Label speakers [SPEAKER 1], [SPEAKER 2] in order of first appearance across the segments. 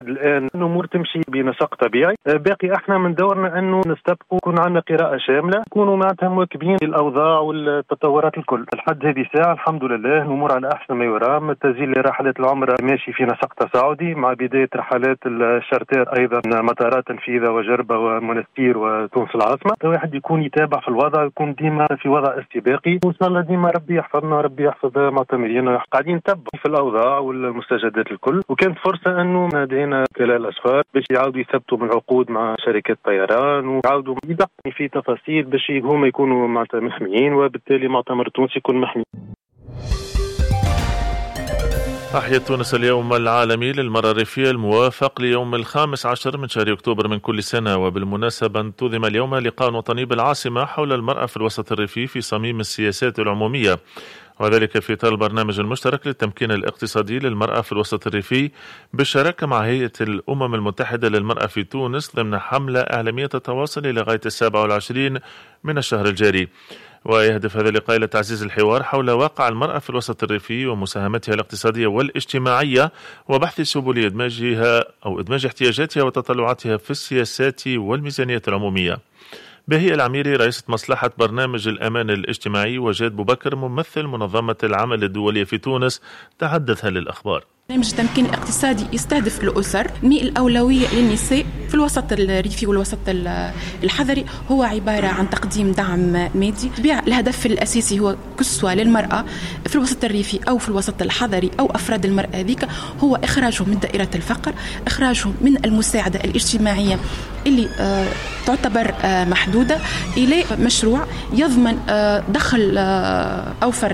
[SPEAKER 1] الآن الأمور تمشي بنسق طبيعي. باقي احنا من دورنا أنه نستبقوا يكون عندنا قراءة شاملة، يكونوا معناتها مواكبين الأوضاع والتطورات الكل. لحد هذه الساعة الحمد لله الأمور على أحسن ما يرام. تسجيل رحلات العمرة ماشي في نسق تصاعدي، مع بداية رحلات الشارتر أيضا مطارات تنفيذة وجربة ومنستير وتونس العاصمة. الواحد يكون يتابع في الوضع، يكون ديما في وضع استباقي، وإن شاء الله ديما ربي يحفظنا، ربي يحفظ معتمرين. قاعدين نتبع في الأوضاع والمستجدات الكل، وكانت فرصة أنه نادينا وكلاء الأسفار باش يعاودوا يثبتوا من العقود مع شركات طيران ويعاودوا يدققوا في تفاصيل باش هما يكونوا معناتها محميين، وبالتالي معتمر تونسي يكون محمي.
[SPEAKER 2] أحيت تونس اليوم العالمي للمرأة الريفية الموافق ليوم 15 من شهر أكتوبر من كل سنة. وبالمناسبة انتظم اليوم لقاء وطني بالعاصمة حول المرأة في الوسط الريفي في صميم السياسات العمومية، وذلك في إطار البرنامج المشترك للتمكين الاقتصادي للمرأة في الوسط الريفي بالشراكة مع هيئة الأمم المتحدة للمرأة في تونس ضمن حملة إعلامية تتواصل لغاية 27 من الشهر الجاري. ويهدف هذا اللقاء إلى تعزيز الحوار حول واقع المرأة في الوسط الريفي ومساهمتها الاقتصادية والاجتماعية، وبحث سبل إدماج احتياجاتها وتطلعاتها في السياسات والميزانية العمومية. بهي العميري رئيسة مصلحة برنامج الأمان الاجتماعي، وجاد بوبكر ممثل منظمة العمل الدولية في تونس، تحدث للأخبار.
[SPEAKER 3] برنامج التمكين الاقتصادي يستهدف الأسر، الأولوية للنساء في الوسط الريفي والوسط الحضري. هو عبارة عن تقديم دعم مادي. الهدف الأساسي هو كسوة للمرأة في الوسط الريفي أو في الوسط الحضري أو أفراد المرأة ذيك، هو إخراجهم من دائرة الفقر، إخراجهم من المساعدة الاجتماعية اللي تعتبر محدودة إلى مشروع يضمن دخل أوفر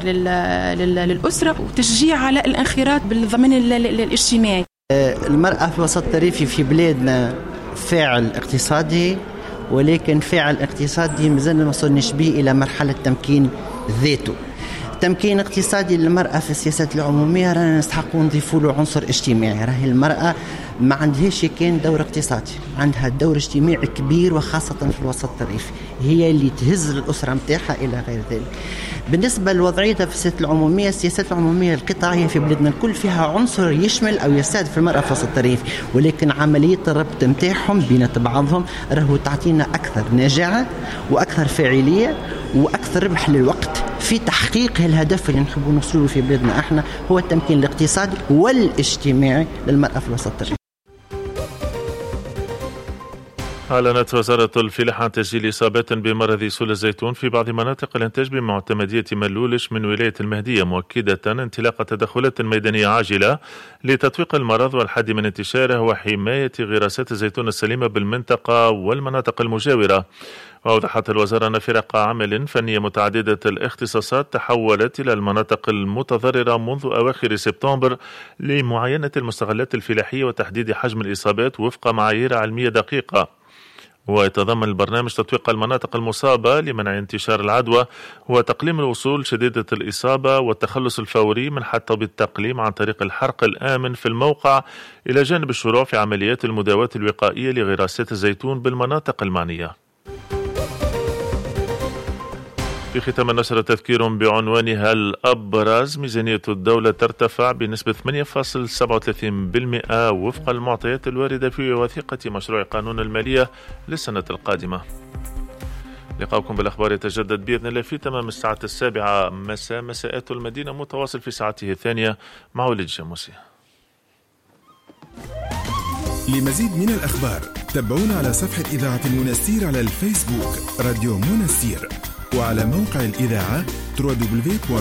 [SPEAKER 3] للأسرة وتشجيع على الانخراط بالضمان الاجتماعي.
[SPEAKER 4] المرأة في الوسط الريفي في بلادنا فاعل اقتصادي، ولكن فاعل اقتصادي مازلنا ما وصلناش به إلى مرحلة تمكين ذاته. تمكين اقتصادي للمرأة في السياسات العمومية رانا نستحقوا نضيفوا له عنصر اجتماعي. راهي المرأة ما عندهاش كان دور اقتصادي، عندها دور اجتماعي كبير، وخاصة في الوسط الريفي هي اللي تهز الأسرة متاعها إلى غير ذلك. بالنسبة لوضعيتها في السياسات العمومية القطاعية في بلادنا الكل فيها عنصر يشمل أو يستهدف المرأة في الوسط الريفي، ولكن عملية الربط متاعهم بين بعضهم راهو تعطينا أكثر نجاعة وأكثر فاعلية وأكثر ربح للوقت في تحقيق الهدف اللي نحب نوصله في بلادنا احنا، هو التمكين الاقتصادي والاجتماعي للمرأة في الوسط الريفي.
[SPEAKER 2] أعلنت وزارة الفلاحة عن تسجيل إصابات بمرض سل الزيتون في بعض مناطق الإنتاج بمعتمدية ملولش من ولاية المهدية، مؤكدة انطلاق تدخلات ميدانية عاجلة لتطويق المرض والحد من انتشاره وحماية غراسات الزيتون السليمة بالمنطقة والمناطق المجاورة. وأوضحت الوزارة أن فرق عمل فنية متعددة الاختصاصات تحولت إلى المناطق المتضررة منذ أواخر سبتمبر لمعاينة المستغلات الفلاحية وتحديد حجم الإصابات وفق معايير علمية دقيقة. ويتضمن البرنامج تطويق المناطق المصابة لمنع انتشار العدوى وتقليم الوصول شديدة الإصابة والتخلص الفوري من حطب التقليم عن طريق الحرق الآمن في الموقع، إلى جانب الشروع في عمليات المداواة الوقائية لغراسات الزيتون بالمناطق المعنية. في ختام النشرة تذكير بعنوانها الأبرز: ميزانية الدولة ترتفع بنسبة 8.37% وفق المعطيات الواردة في وثيقة مشروع قانون المالية للسنة القادمة. لقاؤكم بالأخبار يتجدد بإذن الله في تمام الساعة 7 مساء مساءات المدينة، متواصل في ساعته الثانية مع وليد جاموسي.
[SPEAKER 5] لمزيد من الأخبار تابعونا على صفحة إذاعة المنستير على الفيسبوك راديو منستير، وعلى موقع الإذاعة www